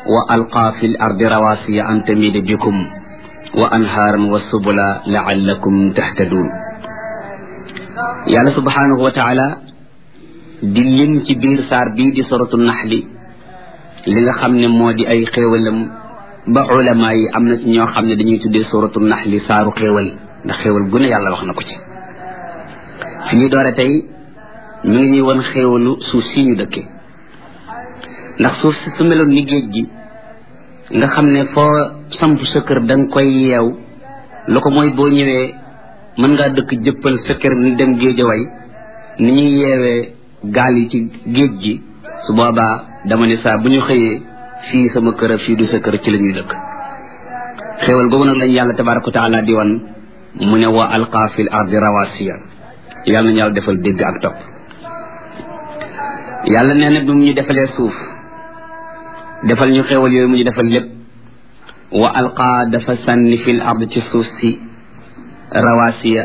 wa alqaa fi l ardi rawasiya an tamida bikum wa anhaaran wa subula laallakum tahtadun. yàlla subhanahu wa taala di lim ci biir saar bii di suratu naxli li nga xam ne moo di ay xéewalam ba ulama yi am na ci ñoo xam ne dañuy tuddee suratu naxli saaru xéewal ndax xéewal gu ne yàlla wax na ko ci. fi ñuy doore tey mi ngi ñuy won xéewalu suuf si ñu dëkke ndax suuf si su meloon ni géej gi nga xam ne foo samp sa kër da nga koy yeew lu ko mooy boo ñëwee mën ngaa dëkk jëppal sa kër ni dem géejaway ni ñuy yeewee gaal yi ci géej gi su boobaa dama ne saa bu ñu xëyee fii sama kër a fii du sa kër ci la ñuy dëkk. xéewal googu nag lañ yàlla tabaraka wa taala di wan mu ne wa alqaa fil ardi rawasiya yàlla nañu yàlla defal dégg ak topp. yàlla nee na bi mu ñu defalee suuf defal ñu xéewal yooyu mu ñu defal lépp wa alqaa dafa sànni fil ard ci suuf si rawasiya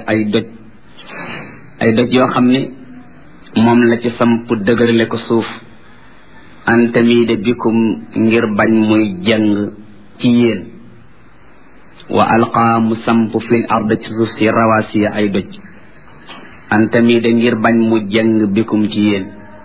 ay doj yoo xam ne moom la ci samp dëgërale ko suuf an tamida bikum ngir bañ muy jeng ci yéen wa alqaa mu samp fil ard ci suuf si rawasiya ay doj an tamida ngir bañ mu jeng bikum ci yéen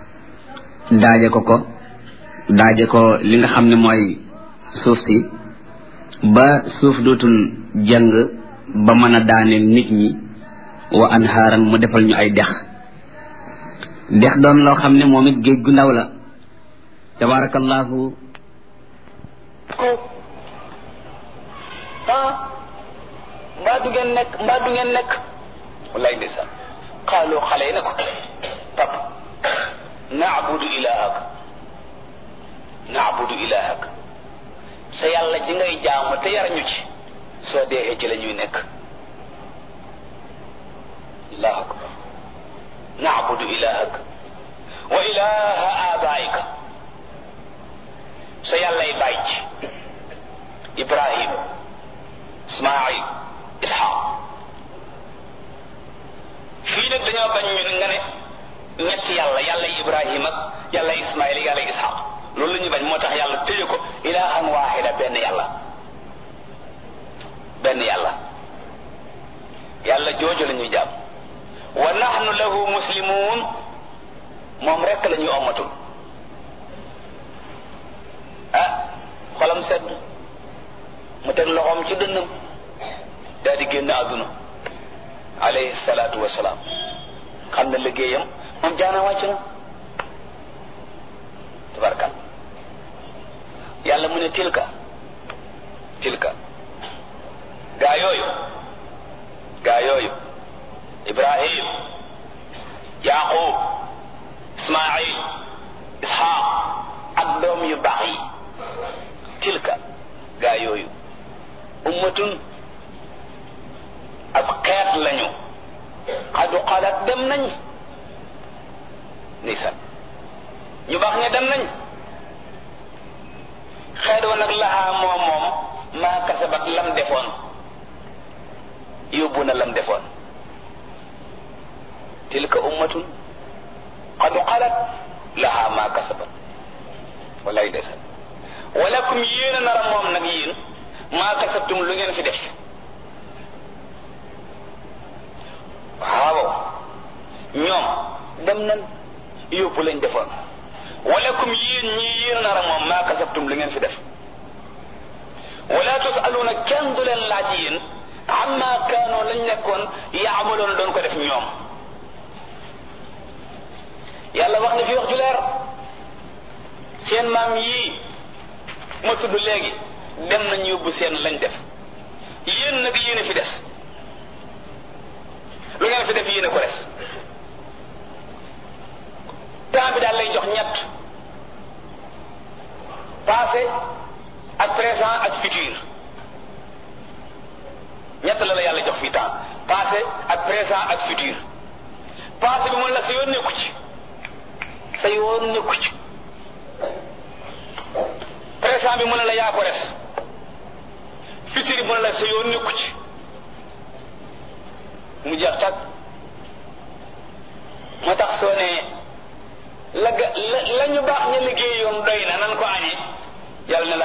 daaje ko li nga xam ne mooy suuf si ba suuf dootul jeng ba mën a daaneel nit ñi wa anhaaran mu defal ñu ay dex doon loo xam ne moom it géej gu ndaw la tabarakallahu mbaa du ngeen nekk wallaay ndeysaan xaaloo xale yi ne ko papa naabudu ilahak sa yàlla ji ngay jaamu te yar ñu ci soo deexee ci la ñuy nekk. allahu akbar naabudu ilahak wa ilaha abaika sa yàllay bàyyi ci Ibrahim Ismail Ishaq. fii nag dañoo bañ ñu nga ne ñetti yàlla Ibrahim ak yàlla Ismail yàlla Ishaq loolu la ñu bañ moo tax yàlla tëye ko ilahan waahida benn yàlla jooju la ñuy jàpp wa nahnu lahu muslimun moom rekk la ñuy ommatul. xolam sedd mu teg loxoom ci dënnam daal di génn àdduna alayhi salaatu wasalaam xam na liggéeyam moom jaana wàcc na tabarkal yàlla mu ne tilka gaa yooyu Ibrahim Yaqub Ismail Ishaq ak doom yu baax yi tilka gaa yooyu ummatun ab xeet lañu xadu xalat dem nañ nisan ñu baax ña dem nañ xeet wa nag lahaa moom maa kasabat lam defoon yóbbu na lam defoon tilka ummatun qad xalat lahaa maa kasabat wallaay ndeysaan walakum yéen a nar a moom nag yéen maa kasabtum lu ngeen fi def. waaw ñoom dem nañ yóbbu lañ defoon walakum yéen ñii yéen a nar a moom maa kasabtum lu ngeen fi def wala tusaluuna kenn du leen laaj yéen amma kaanoo lañ nekkoon yaamaloon doon ko def ñoom. yàlla wax na fi wax ju leer seen maam yii ma tudd léegi dem nañ yóbbu seen lañ def yéen nag yéen a fi des lu ngeen fi def yéen a ko des. temps bi daal lay jox ñett passé ak présent ak futur ñett la yàlla jox fii temps passé ak présent ak futur. passé bi mun la sa yoon nekku ci présent bi mu ne la yaa ko res futur bi mu ne la sa yoon nekku ci mu jeex tag moo tax soo ne la ñu baax ña liggéey yoon doy na nan ko añee yàlla ne la